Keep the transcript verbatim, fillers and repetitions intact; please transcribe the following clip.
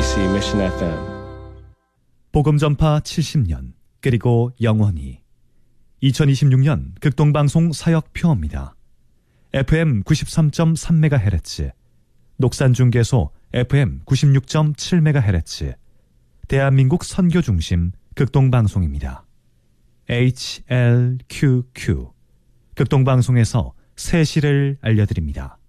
케이비씨 Mission 에프엠. 복음 전파 칠십 년 그리고 영원히 이천이십육 년 극동방송 사역표입니다. 에프엠 구십삼 점 삼 메가헤르츠, 녹산중계소 에프엠 구십육 점 칠 메가헤르츠, 대한민국 선교중심 극동방송입니다. 에이치엘큐큐 극동방송에서 새 시를 알려드립니다.